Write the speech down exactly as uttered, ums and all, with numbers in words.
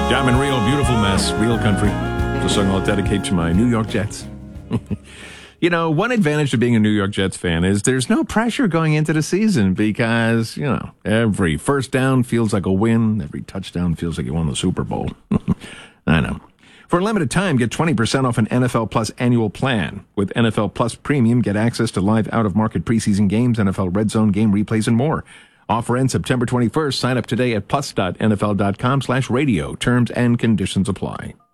Diamond Real, Beautiful Mess, Real Country. It's a song I'll dedicate to my New York Jets. You know, one advantage of being a New York Jets fan is there's no pressure going into the season because, you know, every first down feels like a win. Every touchdown feels like you won the Super Bowl. I know. For a limited time, get twenty percent off an N F L Plus annual plan. With N F L Plus Premium, get access to live out-of-market preseason games, N F L Red Zone game replays, and more. Offer ends September twenty-first. Sign up today at plus.nfl.com slash radio. Terms and conditions apply.